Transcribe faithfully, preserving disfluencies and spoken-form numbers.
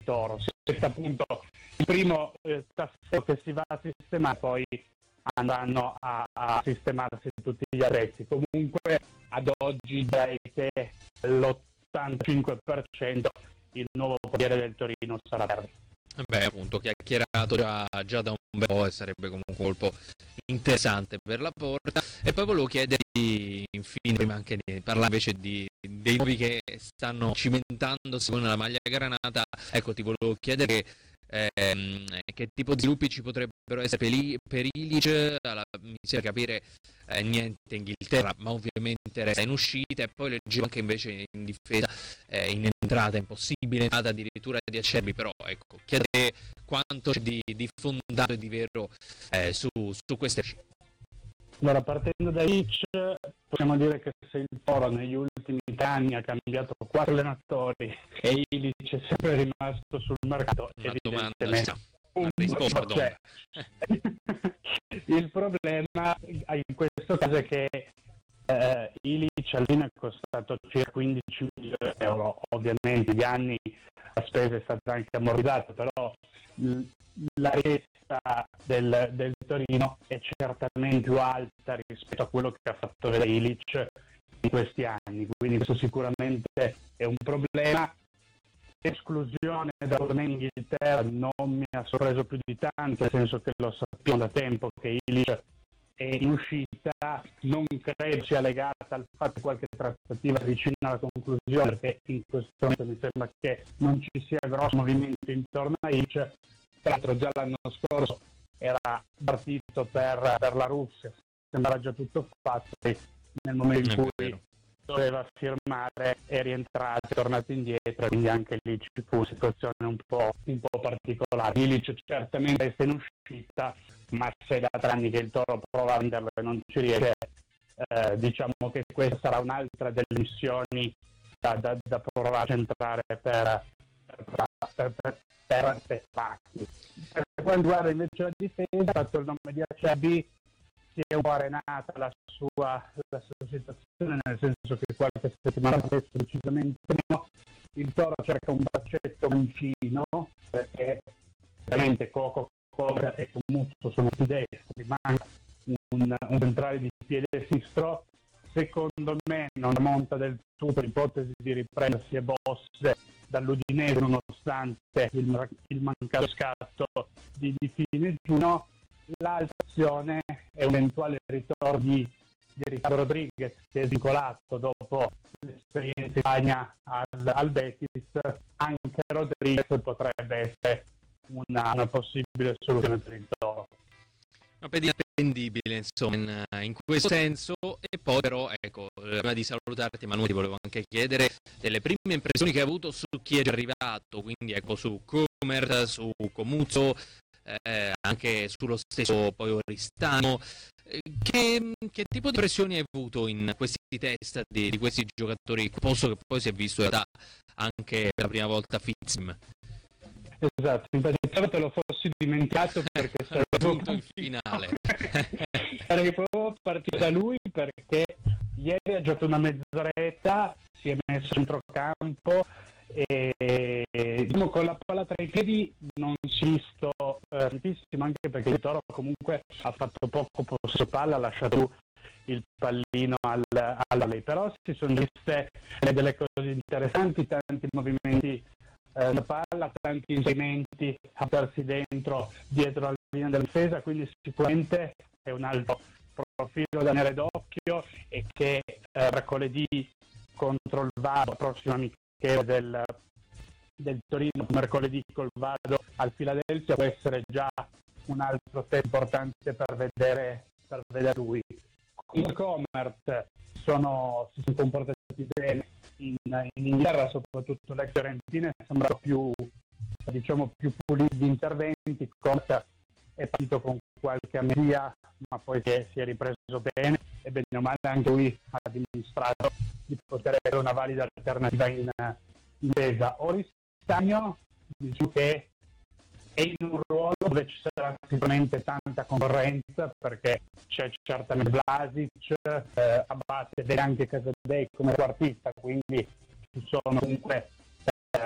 Toro. Questo appunto il primo eh, tassello che si va a sistemare, poi andranno a, a sistemarsi tutti gli arresti. Comunque ad oggi direi che l'ottantacinque per cento il nuovo portiere del Torino sarà Verdi. Beh, appunto, chiacchierato già, già da un bel po' e sarebbe comunque un colpo interessante per la Porta. E poi volevo chiederti, infine, prima anche di parlare invece di, dei nuovi che stanno cimentandosi con la maglia granata, ecco, ti volevo chiedere ehm, che tipo di sviluppi ci potrebbero essere per, per Ilic. Alla, mi sembra capire eh, niente Inghilterra, ma ovviamente resta in uscita, e poi leggevo anche invece in difesa, eh, in entrata, impossibile entrata addirittura di Acerbi, però ecco, chiedere quanto c'è di, di fondato e di vero eh, su, su queste scelte. Allora, partendo da Ilic, possiamo dire che se il Toro negli ultimi anni ha cambiato quattro allenatori e Ilic è sempre rimasto sul mercato, una evidentemente domanda, una risposta, c'è. Il problema in questo caso è che eh, Ilic alla fine è costato circa quindici milioni di euro. Ovviamente negli anni la spesa è stata anche ammortizzata, però l- la richiesta del, del Torino è certamente più alta rispetto a quello che ha fatto vedere Ilic in questi anni, quindi questo sicuramente è un problema. L'esclusione da torneo in Inghilterra non mi ha sorpreso più di tanto, nel senso che lo sappiamo da tempo che Ilic è in uscita, non credo sia legata al fatto di qualche trattativa vicina alla conclusione, perché in questo momento mi sembra che non ci sia grosso movimento intorno a Ilic. Tra l'altro già l'anno scorso era partito per, per la Russia, sembrava già tutto fatto, e nel momento in cui doveva firmare è rientrato, è tornato indietro, quindi anche lì ci fu una situazione un po', un po' particolare. Ilic certamente è in uscita, ma se da tre anni che il Toro prova a venderlo e non ci riesce, eh, diciamo che questa sarà un'altra delle missioni da, da, da provare a centrare per per per, per, per, per Pacchi. Per quanto riguarda invece la difesa, fatto il nome di Acerbi, si è un po' arenata la sua, la sua situazione, nel senso che qualche settimana fa, precisamente no, il Toro cerca un braccetto vicino, perché veramente Coco, Coco e Comuzzo sono più destri, manca un, un centrale di piede sinistro. Secondo me non monta del tutto l'ipotesi di riprendersi e Bosse dall'Udinese, nonostante il, il mancato scatto di, di fine giugno. L'altra opzione è un eventuale ritorno di, di Riccardo Rodriguez, che è vincolato dopo l'esperienza in Spagna al, al Betis. Anche Rodriguez potrebbe essere una, una possibile soluzione per il Toro. Una pedina attendibile, insomma, in, in questo senso. E poi però, ecco, prima di salutarti Emanuele, ti volevo anche chiedere delle prime impressioni che hai avuto su chi è arrivato, quindi ecco su Comer, su Comuzzo, eh, anche sullo stesso poi Oristano. Eh, che, che tipo di impressioni hai avuto in questi test di, di questi giocatori, posto che poi si è visto in realtà anche per la prima volta Fitzim? Esatto, infatti te lo fossi dimenticato perché sarebbe il finale. Sarei proprio partito da lui, perché ieri ha giocato una mezz'oretta, si è messo a centrocampo e diciamo, con la palla tra i piedi non si è visto eh, tantissimo, anche perché il Toro comunque ha fatto poco possesso palla, ha lasciato il pallino al, alla lei, però si sono viste delle cose interessanti, tanti movimenti eh, la palla, tanti inserimenti a darsi dentro dietro alla linea della difesa, quindi sicuramente è un altro profilo da tenere d'occhio, e che eh, mercoledì contro il Vado, prossimo amichevole del, del Torino, mercoledì col Vado al Philadelphia, può essere già un altro test importante per vedere, per vedere lui. Con Comert sono, si sono comportati bene in, in Inghilterra, soprattutto l'ex Fiorentina è sembrato più, diciamo, più pulito di interventi. Comert è partito con qualche amnesia, ma poi si è, si è ripreso bene, e bene o male anche lui ha dimostrato di poter avere una valida alternativa in, in difesa. Oristano, diciamo che è in un ruolo dove ci sarà sicuramente tanta concorrenza, perché c'è certamente Vlasic, eh, Abate ed anche Casadei come quartista, quindi ci sono comunque